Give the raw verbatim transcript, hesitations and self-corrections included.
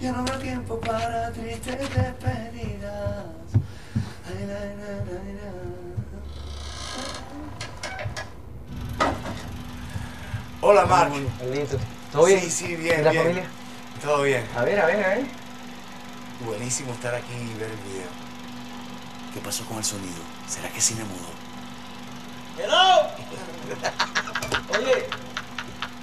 Ya no habrá tiempo para tristes despedidas. Ay, la, la, la, la. Hola, Marc. Carlitos. ¿Todo bien? Sí, sí, bien, ¿Y la bien. familia? Todo bien. A ver, a ver, a ver. Buenísimo estar aquí y ver el video. ¿Qué pasó con el sonido? ¿Será que cine mudó? ¡Hello! Oye,